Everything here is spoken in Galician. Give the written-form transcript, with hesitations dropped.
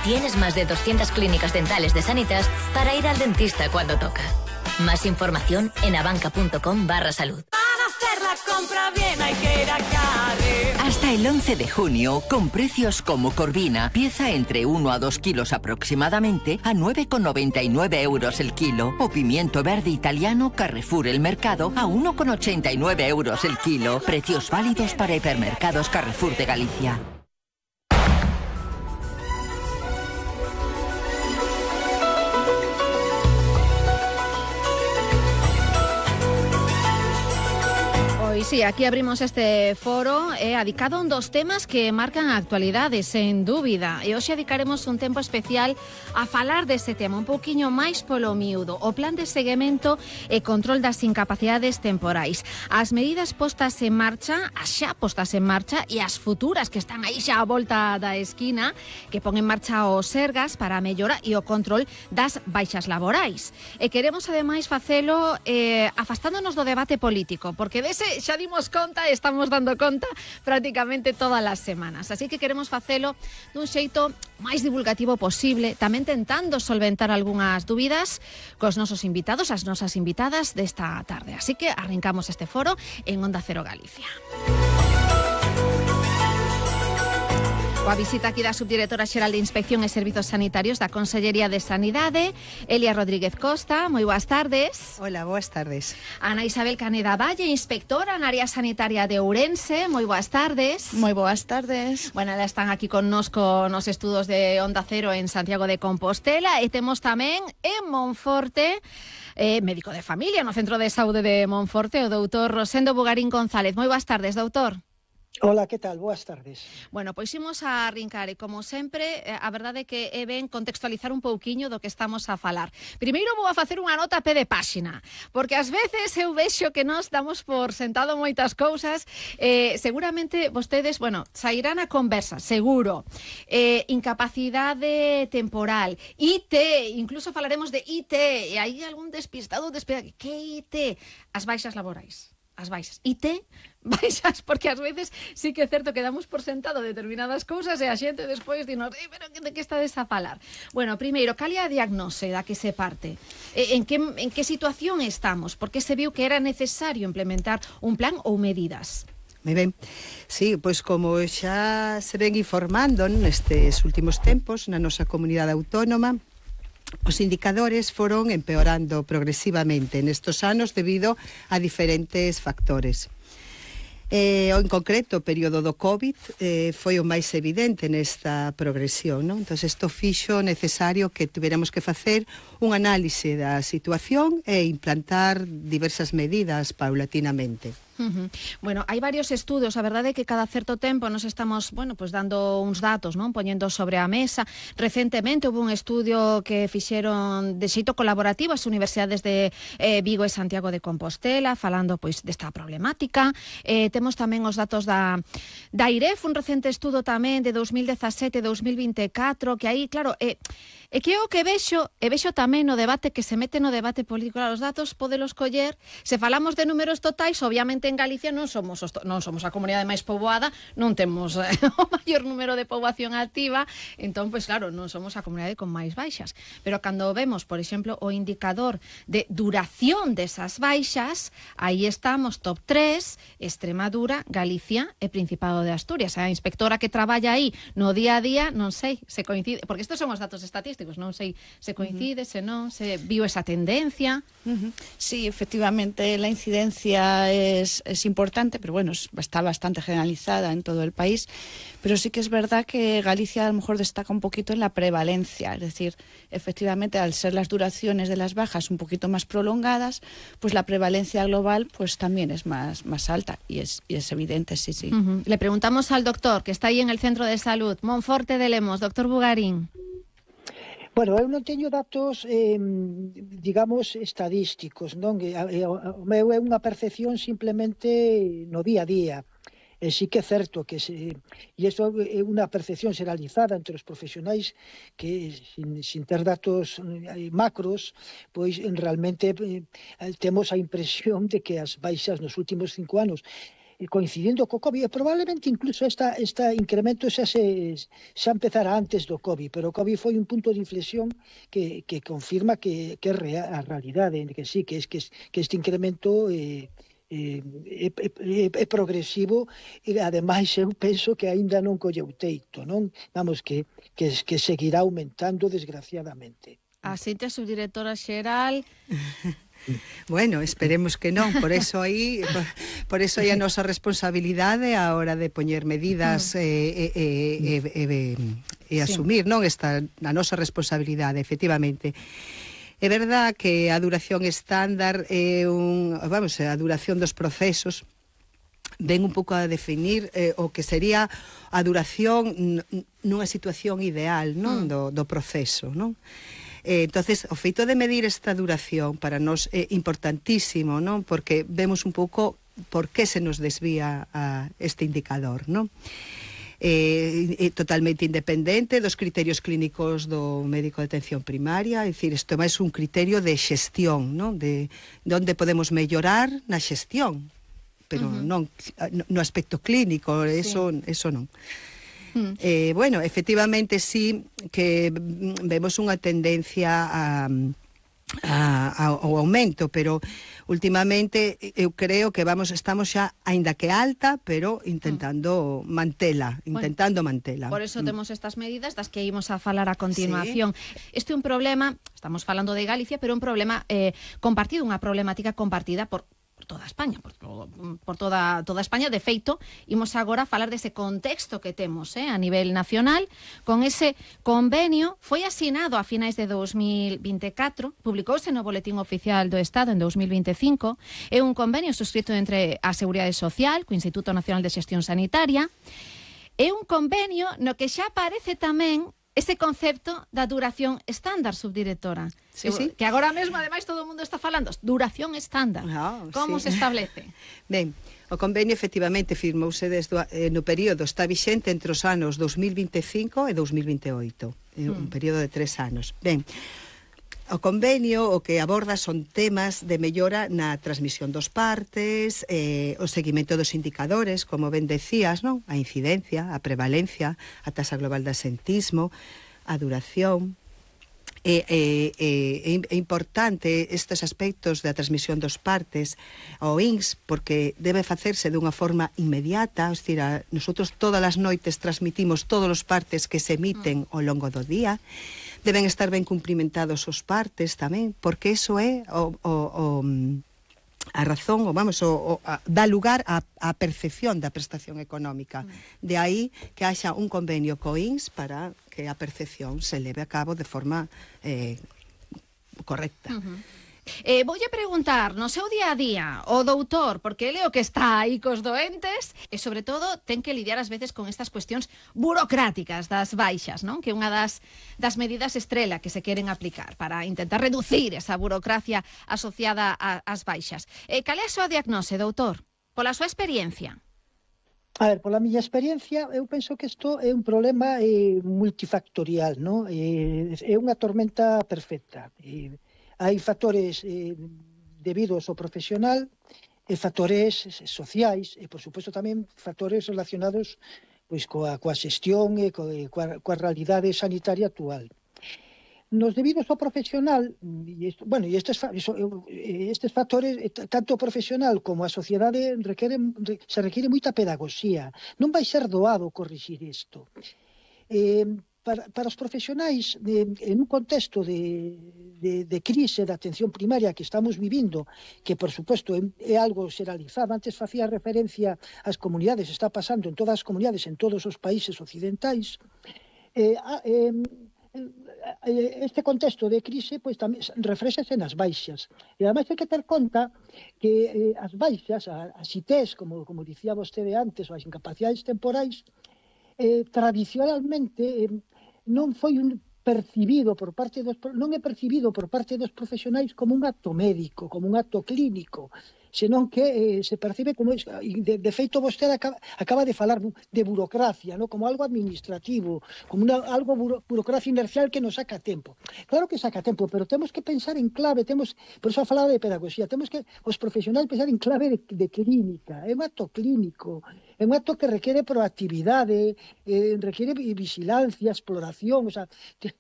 tienes más de 200 clínicas dentales de Sanitas para ir al dentista cuando toca. Más información en abanca.com/salud. Para hacer la compra bien hay que ir a Carrer. Hasta el 11 de junio, con precios como Corvina, pieza entre 1 a 2 kilos aproximadamente, a 9,99 euros el kilo. O pimiento verde italiano Carrefour El Mercado, a 1,89 euros el kilo. Precios válidos para hipermercados Carrefour de Galicia. Pois sí, aquí abrimos este foro adicado a un dos temas que marcan a actualidade, sen dúbida. E hoxe dedicaremos un tempo especial a falar deste tema un pouquiño máis polo miúdo. O plan de seguimento e control das incapacidades temporais. As medidas postas en marcha, as xa postas en marcha e as futuras que están aí xa á volta da esquina, que pon en marcha os Sergas para a mellora e o control das baixas laborais. E queremos ademais facelo afastándonos do debate político, porque dese xa dimos conta e estamos dando conta prácticamente todas as semanas. Así que queremos facelo dun xeito máis divulgativo posible, tamén tentando solventar algunhas dúbidas cos nosos invitados, as nosas invitadas desta tarde. Así que arrancamos este foro en Onda Cero Galicia. Coa visita aquí da subdirectora xeral de Inspección e Servizos Sanitarios da Consellería de Sanidade, Elia Rodríguez Costa. Moi boas tardes. Hola, boas tardes. Ana Isabel Caneda Valle, inspectora na área sanitaria de Ourense. Moi boas tardes. Moi boas tardes. Bueno, ela están aquí connosco nos estudos de Onda Cero en Santiago de Compostela e temos tamén en Monforte médico de familia no Centro de Saúde de Monforte, o doutor Rosendo Bugarín González. Moi boas tardes, doutor. Hola, que tal? Boas tardes. Bueno, pois imos a arrincar e, como sempre, a verdade é que é ben contextualizar un pouquiño do que estamos a falar. Primeiro vou a facer unha nota a pé de páxina, porque ás veces eu vexo que nos damos por sentado moitas cousas. Seguramente vostedes, bueno, sairán a conversa, seguro. Incapacidade temporal, IT, incluso falaremos de IT, e hai algún despistado despega. Que IT? As baixas laborais. As baixas. IT, baixas, porque ás veces sí que é certo que damos por sentado determinadas cousas e a xente despois dinos, pero de que estades a falar? Bueno, primeiro, cal é a diagnose da que se parte? En que situación estamos? Porque se viu que era necesario implementar un plan ou medidas? Moi ben. Sí, pois como xa se ven informando nestes últimos tempos na nosa comunidade autónoma, os indicadores foron empeorando progresivamente nestos anos debido a diferentes factores. En concreto, o período do COVID foi o máis evidente nesta progresión, non? Entón, isto fixo necesario que tuviéramos que facer un análise da situación e implantar diversas medidas paulatinamente. Bueno, hai varios estudos, a verdade é que cada certo tempo nos estamos, bueno, pues dando uns datos, non, poñendo sobre a mesa. Recentemente houve un estudio que fixeron de xeito colaborativo as universidades de Vigo e Santiago de Compostela, falando pois desta problemática. Temos tamén os datos da IREF, un recente estudo tamén de 2017 e 2024, que aí, claro, é que o que vexo tamén no debate que se mete no debate político, os datos podelos coller. Se falamos de números totais, obviamente en Galicia non somos a comunidade máis poboada, non temos o maior número de poboación activa, entón, pois claro, non somos a comunidade con máis baixas. Pero cando vemos, por exemplo, o indicador de duración desas baixas, aí estamos top 3, Extremadura, Galicia e Principado de Asturias. A inspectora que traballa aí no día a día, non sei se coincide, porque estes son os datos estatísticos, non sei se coincide, se non, se viu esa tendencia. Sí, efectivamente, la incidencia es importante, pero bueno, está bastante generalizada en todo el país, pero sí que es verdad que Galicia a lo mejor destaca un poquito en la prevalencia, es decir, efectivamente, al ser las duraciones de las bajas un poquito más prolongadas, pues la prevalencia global pues también es más alta y es evidente, sí. Le preguntamos al doctor, que está aí en el Centro de Salud, Monforte de Lemos, doctor Bugarín. Bueno, eu non teño datos, digamos, estadísticos, non? O meu é unha percepción simplemente no día a día. Sí que é certo que e iso é unha percepción xeralizada entre os profesionais que, sin ter datos macros, pois realmente temos a impresión de que as baixas nos últimos 5 anos coincidindo co COVID, e probablemente incluso este incremento xa empezara antes do COVID, pero o COVID foi un punto de inflexión que confirma que é real, a realidade, que sí, que este incremento é progresivo, e ademais eu penso que aínda non colleu teito, non? Vamos, que seguirá aumentando desgraciadamente. A Cintia, subdirectora xeral... Bueno, esperemos que non, por eso aí a nosa responsabilidade a hora de poñer medidas e asumir, non, esta a nosa responsabilidade, efectivamente. É verdad que a duración estándar é a duración dos procesos ven un pouco a definir o que sería a duración nunha situación ideal, non, do proceso, non? Entonces, o feito de medir esta duración para nós é importantísimo, non? Porque vemos un pouco por que se nos desvía este indicador, non? É totalmente independente dos criterios clínicos do médico de atención primaria, é dicir, isto é máis un criterio de xestión, non? De onde podemos mellorar na xestión, pero non no aspecto clínico, eso non. Bueno, efectivamente sí que vemos unha tendencia ao aumento, pero últimamente eu creo que estamos xa, aínda que alta, pero intentando mantela. Por eso temos estas medidas das que ímos a falar a continuación. Este é un problema, estamos falando de Galicia, pero un problema compartido, unha problemática compartida por toda España, por toda España. De feito, imos agora a falar dese contexto que temos a nivel nacional, con ese convenio, foi asinado a finais de 2024, publicouse no Boletín Oficial do Estado en 2025, é un convenio suscrito entre a Seguridade Social, co Instituto Nacional de Xestión Sanitaria, é un convenio no que xa aparece tamén ese concepto da duración estándar, subdirectora. Sí. Que agora mesmo, ademais, todo o mundo está falando. Duración estándar. Como se establece? Ben, o convenio efectivamente firmouse no período, está vixente entre os anos 2025 e 2028. Un período de 3 anos. Ben, o convenio o que aborda son temas de mellora na transmisión dos partes, o seguimento dos indicadores, como ben decías, non? A incidencia, a prevalencia, a taxa global de asentismo, a duración. É importante estes aspectos da transmisión dos partes ao INS, porque debe facerse dunha forma inmediata, nosotros todas as noites transmitimos todos os partes que se emiten ao longo do día. Deben estar ben cumprimentados os partes tamén, porque iso é a razón, dá lugar á percepción da prestación económica. De aí que haxa un convenio co INS para que a percepción se leve a cabo de forma correcta. Voulle preguntar, no seu día a día, o doutor, porque ele é o que está aí cos doentes, e sobre todo ten que lidiar ás veces con estas cuestións burocráticas das baixas, non? Que é unha das medidas estrela que se queren aplicar para intentar reducir esa burocracia asociada ás baixas. Cal é a súa diagnose, doutor? Pola súa experiencia? A ver, pola miña experiencia, eu penso que isto é un problema multifactorial, non? É unha tormenta perfecta. Hai factores debidos ao profesional e factores sociais e, por suposto, tamén factores relacionados pois coa xestión e coa realidade sanitaria actual. Nos debidos ao profesional, estes factores, tanto o profesional como a sociedade, se requiere moita pedagogía. Non vai ser doado corrixir isto. Para os profesionais, en un contexto de crise da atención primaria que estamos vivindo, que, por suposto, é algo xeralizado, antes facía referencia ás comunidades, está pasando en todas as comunidades, en todos os países occidentais, este contexto de crise pois tamén reflexase nas baixas. E ademais hai que ter conta que as baixas, as ITES, como dicía vostede antes, ou as incapacidades temporais, tradicionalmente non foi percibido por parte non é percibido por parte dos profesionais como un acto médico, como un acto clínico. senón que se percibe como... De feito, vostede acaba de falar de burocracia, ¿no? Como algo administrativo, como algo burocracia inercial que nos saca tempo. Claro que saca tempo, pero temos que pensar en clave, por eso falaba de pedagogía, temos que os profesionais pensar en clave de clínica, é un acto clínico, é un acto que requiere proactividade, requiere vigilancia, exploración, o sea,